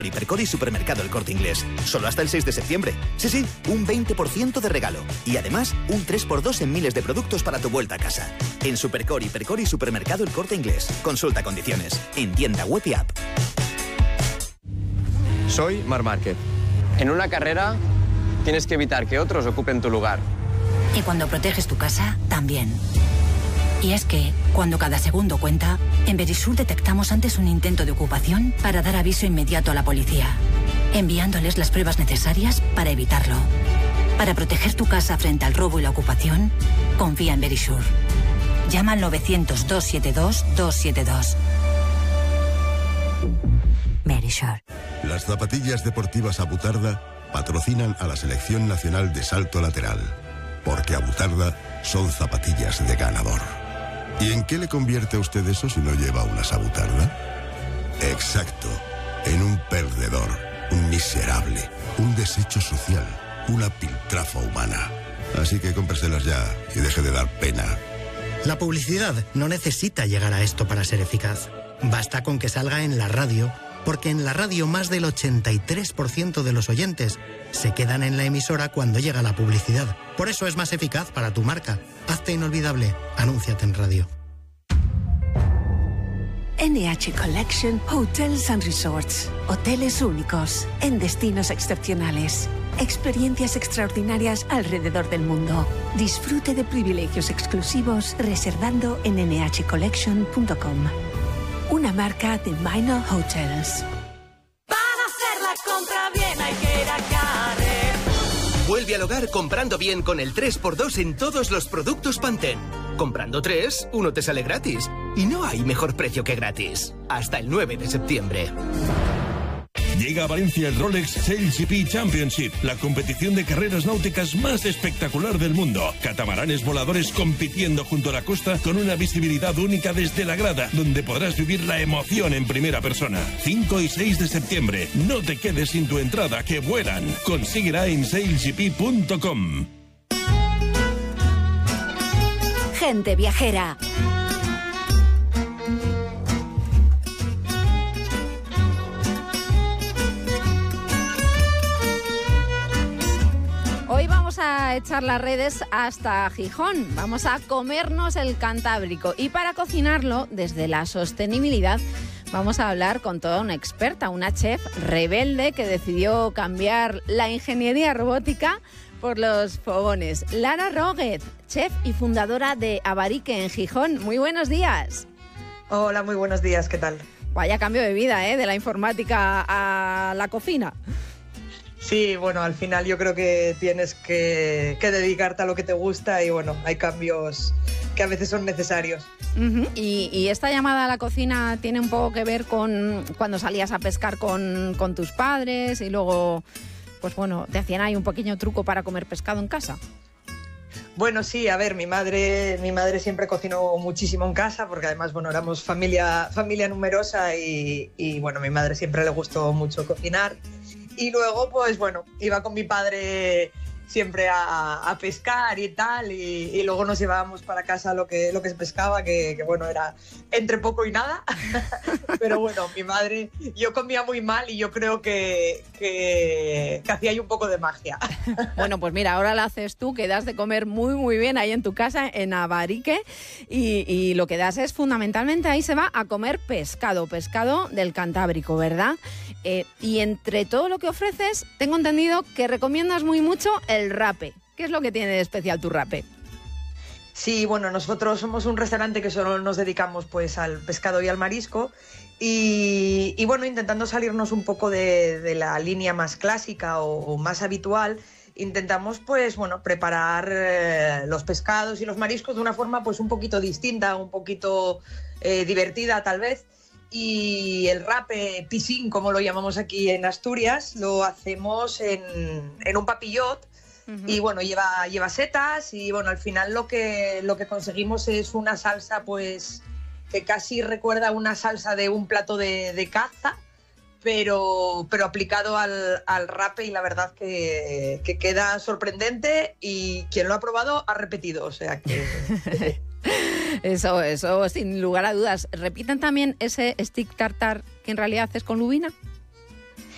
Hipercor y Supermercado El Corte Inglés. Solo hasta el 6 de septiembre. Sí, un 20% de regalo. Y además, un 3x2 en miles de productos para tu vuelta a casa. En Supercor, Hipercor y Supermercado El Corte Inglés. Consulta condiciones. En tienda web y app. Soy Marc Márquez. En una carrera, tienes que evitar que otros ocupen tu lugar. Y cuando proteges tu casa, también. Y es que, cuando cada segundo cuenta, en Verisur detectamos antes un intento de ocupación para dar aviso inmediato a la policía, enviándoles las pruebas necesarias para evitarlo. Para proteger tu casa frente al robo y la ocupación, confía en Verisur. Llama al 900-272-272. Verisur. Las zapatillas deportivas Abutarda patrocinan a la Selección Nacional de Salto Lateral, porque Abutarda son zapatillas de ganador. ¿Y en qué le convierte a usted eso si no lleva una Abutarda? Exacto, en un perdedor, un miserable, un desecho social, una piltrafa humana. Así que cómpreselas ya y deje de dar pena. La publicidad no necesita llegar a esto para ser eficaz. Basta con que salga en la radio, porque en la radio más del 83% de los oyentes se quedan en la emisora cuando llega la publicidad. Por eso es más eficaz para tu marca. Hazte inolvidable. Anúnciate en radio. NH Collection Hotels and Resorts. Hoteles únicos, en destinos excepcionales. Experiencias extraordinarias alrededor del mundo. Disfrute de privilegios exclusivos reservando en nhcollection.com. Una marca de Minor Hotels. Para hacer la compra bien hay que ir a Carrer. Vuelve al hogar comprando bien con el 3x2 en todos los productos Pantene. Comprando 3, uno te sale gratis. Y no hay mejor precio que gratis. Hasta el 9 de septiembre. Llega a Valencia el Rolex Sail Championship, la competición de carreras náuticas más espectacular del mundo. Catamaranes voladores compitiendo junto a la costa con una visibilidad única desde la grada, donde podrás vivir la emoción en primera persona. 5 y 6 de septiembre. No te quedes sin tu entrada, que vuelan. Consíguela en sailgp.com. Gente viajera. Hoy vamos a echar las redes hasta Gijón. Vamos a comernos el Cantábrico. Y para cocinarlo desde la sostenibilidad, vamos a hablar con toda una experta, una chef rebelde que decidió cambiar la ingeniería robótica por los fogones. Lara Róguez, chef y fundadora de Abarique en Gijón. Muy buenos días. Hola, muy buenos días. ¿Qué tal? Vaya cambio de vida, de la informática a la cocina. Sí, bueno, al final yo creo que tienes que dedicarte a lo que te gusta y bueno, hay cambios que a veces son necesarios. Uh-huh. Y esta llamada a la cocina tiene un poco que ver con cuando salías a pescar con tus padres y luego, pues bueno, te hacían ahí un pequeño truco para comer pescado en casa. Bueno, sí, a ver, mi madre siempre cocinó muchísimo en casa porque además, bueno, éramos familia numerosa y bueno, a mi madre siempre le gustó mucho cocinar. Y luego, pues bueno, iba con mi padre siempre a pescar y tal, y luego nos llevábamos para casa lo que se pescaba, que bueno, era entre poco y nada. Pero bueno, mi madre, yo comía muy mal y yo creo que hacía ahí un poco de magia. Bueno, pues mira, ahora la haces tú, que das de comer muy muy bien ahí en tu casa, en Abarique, y lo que das es fundamentalmente, ahí se va a comer pescado del Cantábrico, ¿verdad? Y entre todo lo que ofreces, tengo entendido que recomiendas muy mucho el rape. ¿Qué es lo que tiene de especial tu rape? Sí, bueno, nosotros somos un restaurante que solo nos dedicamos pues al pescado y al marisco y bueno, intentando salirnos un poco de la línea más clásica o más habitual, intentamos pues bueno, preparar los pescados y los mariscos de una forma pues un poquito distinta, un poquito divertida tal vez. Y el rape piscín, como lo llamamos aquí en Asturias, lo hacemos en un papillot. Uh-huh. Y bueno, lleva setas y bueno, al final lo que conseguimos es una salsa pues que casi recuerda una salsa de un plato de caza, pero aplicado al rape, y la verdad que queda sorprendente y quien lo ha probado ha repetido, o sea que... Eso, sin lugar a dudas. ¿Repiten también ese stick tartar que en realidad haces con lubina?